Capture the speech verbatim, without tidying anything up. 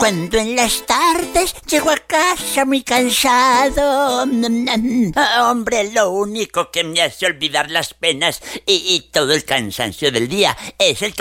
Cuando en las tardes llego a casa muy cansado, hombre, lo único que me hace olvidar las penas y, y todo el cansancio del día es el